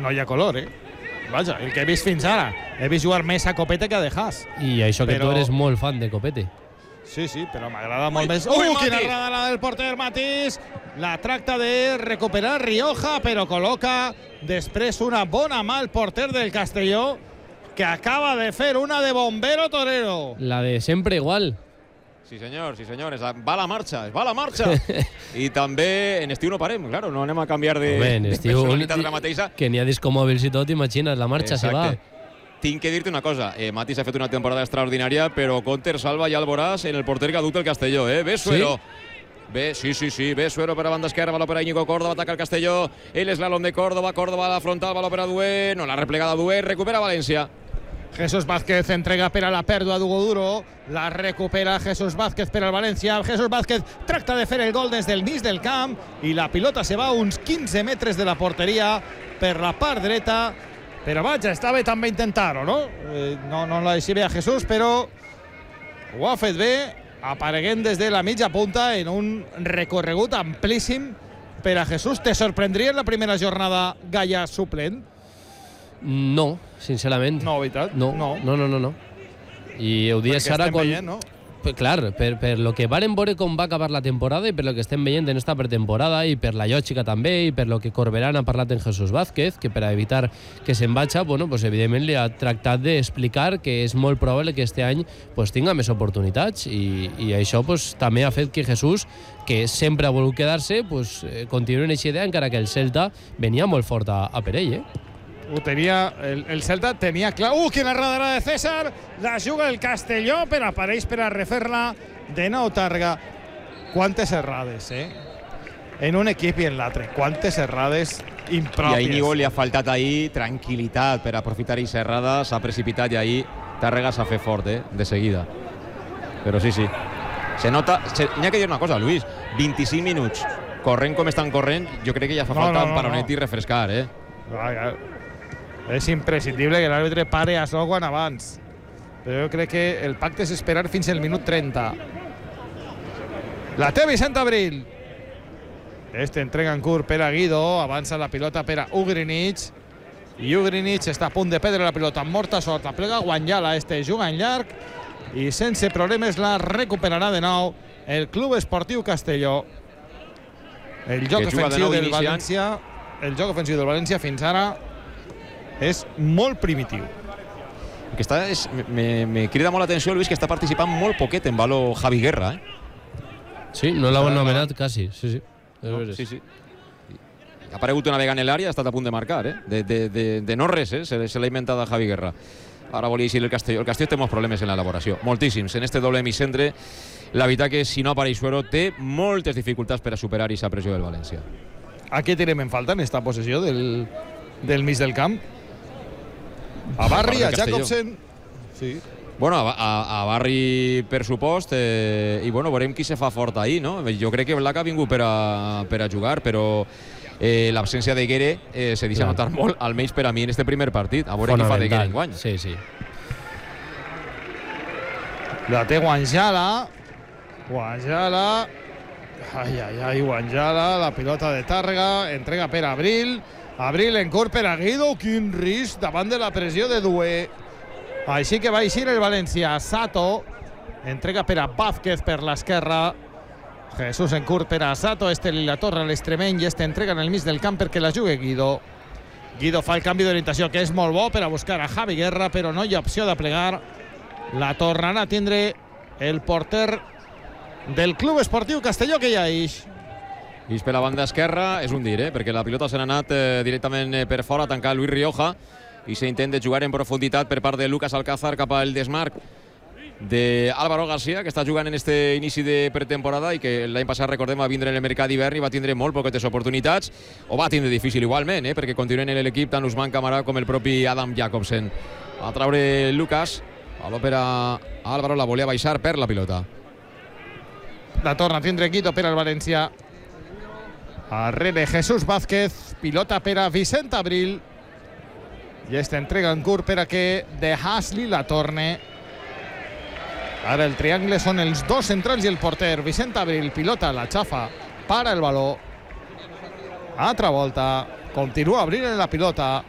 no hi ha color, Vaja, el que he vist fins ara. He vist jugar més a Copete que a De Haas. I això que tu eres molt fan de Copete. Sí, però m'agrada molt més. Quina errada del porter Matís. La tracta de recuperar Rioja, però col·loca després una bona mà al porter del Castelló, que acaba de fer una de bombero torero. La de sempre igual. Sí, senyor, va a la marxa. I també en estiu no parem, claro, no anem a canviar de personalitat de la mateixa. Que n'hi ha discomòbils i tot, imagina't, la marxa se va. Tinc que dir-te una cosa, Matis ha fet una temporada extraordinària, però Conter, Salva i Alboràs en el porter que ha dut el Castelló, Bé Suero. Sí. Bé Suero per a banda esquerra, baló per a Íñigo Córdoba, ataca el Castelló, el eslalom de Córdoba a la frontal, baló per a Dué, no l'ha replegada Dué, recupera València. Jesús Vázquez entrega per a la pèrdua d'Hugo Duro, la recupera Jesús Vázquez per al València. Jesús Vázquez tracta de fer el gol des del mig del camp i la pilota se va a uns 15 metres de la porteria per la part dreta, però vaja, està bé també intentar-ho, no? No la deixi bé a Jesús, però ho ha fet bé, apareguent des de la mitja punta en un recorregut amplíssim per a Jesús. Te sorprendria en la primera jornada Gaya suplent? No, sincerament. No, veritat? No. I ho dies ara quan... Veient, no? Clar, per lo que varen veure com va acabar la temporada i per lo que estem veient en esta pretemporada i per la lògica també i per lo que Corberán ha parlat en Jesús Vázquez, que per a evitar que se'n vagi, pues evidentment li ha tractat d'explicar que és molt probable que este any tinga més oportunitats i això també ha fet que Jesús, que sempre ha volgut quedar-se, continuï en aquesta idea, encara que el Celta venia molt fort a per ell, Ho tenia, el Celta tenia clar. Quina errada de César, la juga el Castelló, però apareix per a refer-la de nou Targa. Quantes errades, en un equip i en l'altre, quantes errades impròpies. I a Íñigo li ha faltat ahir tranquil·litat per aprofitar aquesta errada, s'ha precipitat i ahir Tàrrega s'ha fet fort, de seguida. Però sí. Se nota, n'hi ha que dir una cosa, Luis, 25 minuts corrent com estan corrent, jo crec que ja fa falta un paronet i refrescar, És imprescindible que l'àrbitre pare a so quan abans. Però jo crec que el pacte és esperar fins al minut 30. La té Vicent Abril. Entrega en curt per a Guido. Avança la pilota per a Ugrinic. I Ugrinic està a punt de perdre la pilota amb molta sort. La plega Guanyala. Juga en llarg i sense problemes la recuperarà de nou el Club Esportiu Castelló. El joc ofensiu del València fins ara és molt primitiu. Me crida molt l'atenció, Luis, que està participant molt poquet en baló Javi Guerra. Sí, no l'ha anomenat quasi. Sí. Ha aparegut una vegada en l'àrea, ha estat a punt de marcar, de no res, se l'ha inventat a Javi Guerra. Ara volia dir el Castelló. El Castelló té molts problemes en l'elaboració, moltíssims. En este doble hemicentre, la veritat que si no apareix Suero té moltes dificultats per a superar aquesta pressió del València. A què tirem en falta en esta possessió del mig del camp? A Barri, a Jacobsen. Sí. Bueno, a Barri per supost, i veurem qui se fa fort ahir, no? Jo crec que Black ha vingut per a jugar, però l'absència de Guere se deixa notar molt, almenys per a mi en este primer partit. A veure qui fa de Guere enguany. Sí. La té Guanjala. Guanjala, la pilota de Tàrrega, entrega per a Abril. Abril en curt per a Guido. Quin risc davant de la pressió de Dué. Així que va eixir el València. Sato entrega per a Vázquez per l'esquerra. Jesús en curt per a Sato. La torre a l'extremeny i entrega en el mig del camp perquè la jugui Guido. Guido fa el canvi d'orientació, que és molt bo per a buscar a Javi Guerra, però no hi ha opció de plegar. La tornarà a tindre el porter del Club Esportiu Castelló, que ja ix. I per la banda esquerra és un dir, perquè la pilota se n'ha anat directament per fora a tancar Luis Rioja i s'intenta jugar en profunditat per part de Lucas Alcázar cap al desmarc d'Álvaro García, que està jugant en este inici de pretemporada i que l'any passat, recordem, va vindre en el mercat d'hivern i va tindre molt poquetes oportunitats, o va tindre difícil igualment, perquè continuen en l'equip tant Usman Camarà com el propi Adam Jacobsen. Va traure Lucas, valor per a Álvaro, la volia baixar per la pilota. La torna a tindre Guido per al València. Arrere Jesús Vázquez, pilota per a Vicent Abril i entrega en curt per a que De Haasli la torne. Ara el triangle són els dos centrals i el porter. Vicent Abril, pilota, la xafa, para el baló. Altra volta, continua Abril en la pilota.